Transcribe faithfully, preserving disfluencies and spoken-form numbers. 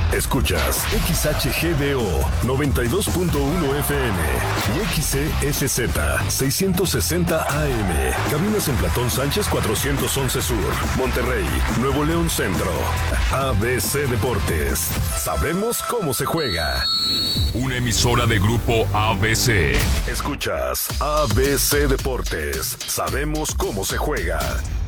Escuchas X H G D O noventa y dos punto uno F M y X C S Z seiscientos sesenta A M. Cabinas en Platón Sánchez cuatrocientos once Sur, Monterrey, Nuevo León Centro. A B C Deportes. Sabemos cómo se juega. Una emisora de Grupo A B C. Escuchas A B C Deportes. Sabemos cómo se juega.